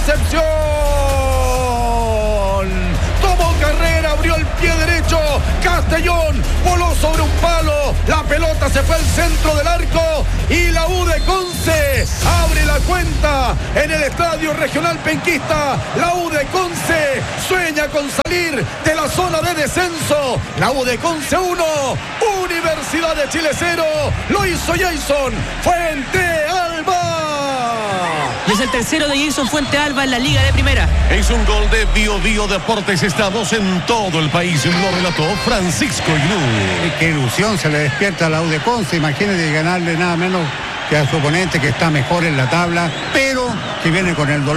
Concepción. Tomó carrera, abrió el pie derecho. Castellón voló sobre un palo. La pelota se fue al centro del arco. Y la U de Conce abre la cuenta en el Estadio Regional Penquista. La U de Conce sueña con salir de la zona de descenso. La U de Conce 1, Universidad de Chile 0. Lo hizo Jason Fuente Alba. Y es el tercero de Jason Fuente Alba en la Liga de Primera. Es un gol de Bio Deportes. Estamos en todo el país. Lo relató Francisco Iglú. Qué ilusión se le despierta a la U de Conce. Imagínate ganarle nada menos que a su oponente que está mejor en la tabla, pero que viene con el dolor.